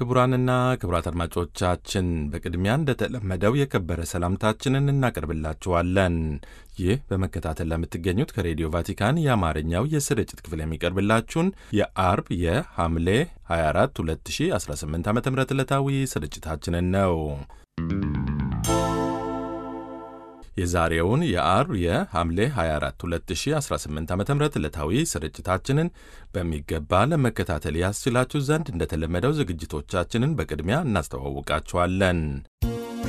ክቡራንና ክቡራት አድማጮቻችን በቅድሚያ እንደተለመደው የከበረ ሰላምታችንን እናቀርብላችኋለን። ይህ በመከታተል ለምትገኙት ከሬዲዮ ቫቲካን የአማርኛው የስርጭት ክፍል የሚቀርብላችሁን የአርብ የሐምሌ 24 2018 ዓ.ም ዕለታዊ ስርጭታችንን ነው። የዛሬውን የአርብ የሐምሌ 24 2018 ዓ.ም ዕለታዊ ስርጭታችንን በሚገባ ለመከታተል ያስችላችሁ ዘንድ እንደተለመደው ዝግጅቶቻችንን በቅድሚያ እናስተዋውቃችኋለን።